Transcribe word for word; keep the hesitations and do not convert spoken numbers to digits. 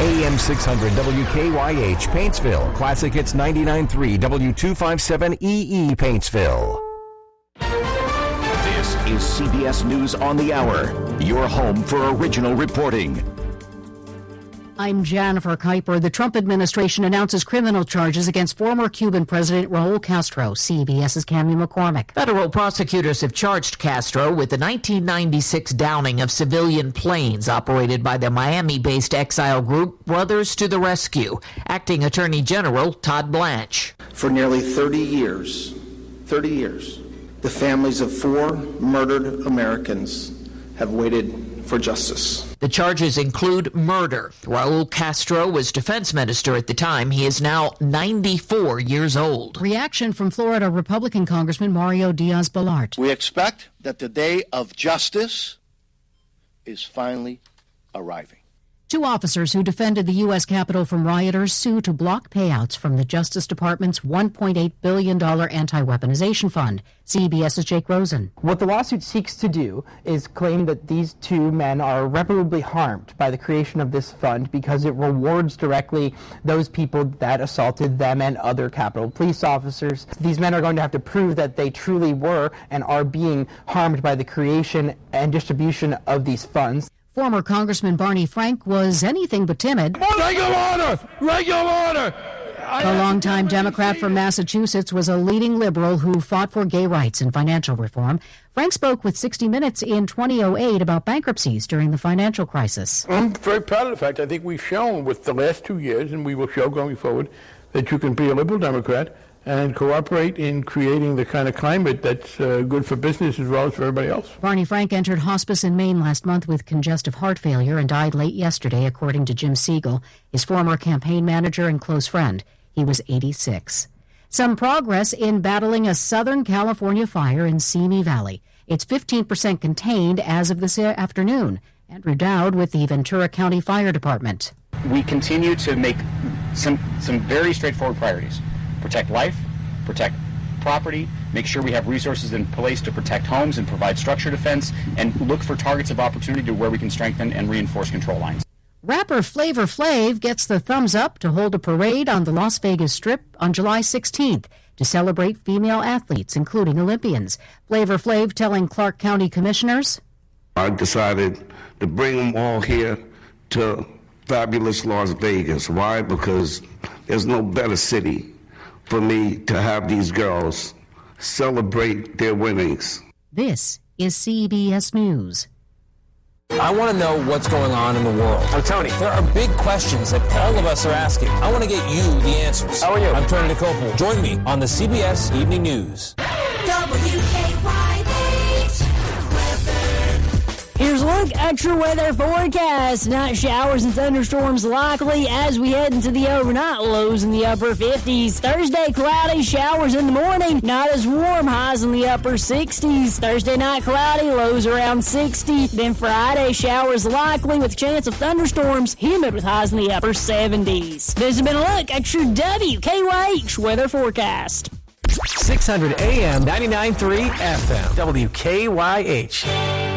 A M six hundred W K Y H, Paintsville. Classic Hits ninety-nine point three, W two fifty-seven E E, Paintsville. This is C B S News on the Hour, your home for original reporting. I'm Jennifer Kuiper. The Trump administration announces criminal charges against former Cuban President Raul Castro. CBS's Cammie McCormick. Federal prosecutors have charged Castro with the nineteen ninety-six downing of civilian planes operated by the Miami-based exile group Brothers to the Rescue. Acting Attorney General Todd Blanche. For nearly thirty years, thirty years, the families of four murdered Americans have waited for justice. The charges include murder. Raul Castro was defense minister at the time. He is now ninety-four years old. Reaction from Florida Republican Congressman Mario Diaz-Balart. We expect that the day of justice is finally arriving. Two officers who defended the U S Capitol from rioters sue to block payouts from the Justice Department's one point eight billion dollars anti-weaponization fund. CBS's Jake Rosen. What the lawsuit seeks to do is claim that these two men are irreparably harmed by the creation of this fund because it rewards directly those people that assaulted them and other Capitol police officers. These men are going to have to prove that they truly were and are being harmed by the creation and distribution of these funds. Former Congressman Barney Frank was anything but timid. Regular order! Regular order! The longtime Democrat from Massachusetts was a leading liberal who fought for gay rights and financial reform. Frank spoke with sixty minutes in two thousand eight about bankruptcies during the financial crisis. I'm very proud of the fact I think we've shown with the last two years, and we will show going forward, that you can be a liberal Democrat and cooperate in creating the kind of climate that's uh, good for business as well as for everybody else. Barney Frank entered hospice in Maine last month with congestive heart failure and died late yesterday, according to Jim Siegel, his former campaign manager and close friend. He was eighty-six. Some progress in battling a Southern California fire in Simi Valley. It's fifteen percent contained as of this afternoon. Andrew Dowd with the Ventura County Fire Department. We continue to make some, some very straightforward priorities. Protect life, protect property, make sure we have resources in place to protect homes and provide structure defense, and look for targets of opportunity to where we can strengthen and reinforce control lines. Rapper Flavor Flav gets the thumbs up to hold a parade on the Las Vegas Strip on July sixteenth to celebrate female athletes, including Olympians. Flavor Flav telling Clark County commissioners, I decided to bring them all here to fabulous Las Vegas. Why? Because there's no better city for me to have these girls celebrate their winnings. This is C B S News. I want to know what's going on in the world. I'm Tony. There are big questions that all of us are asking. I want to get you the answers. How are you? I'm Tony DeCopel. Join me on the C B S Evening News. W K Y H. Here's a look at your weather forecast. Night showers and thunderstorms likely as we head into the overnight, lows in the upper fifties. Thursday, cloudy, showers in the morning, not as warm, highs in the upper sixties. Thursday night, cloudy, lows around sixty. Then Friday, showers likely with chance of thunderstorms, humid with highs in the upper seventies. This has been a look at your W K Y H weather forecast. six hundred A M, ninety-nine point three F M, W K Y H.